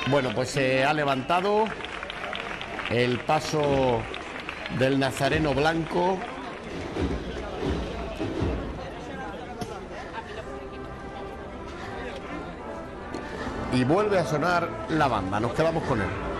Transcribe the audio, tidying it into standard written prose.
Bueno, pues se ha levantado el paso del Nazareno Blanco. Y vuelve a sonar la banda. Nos quedamos con él.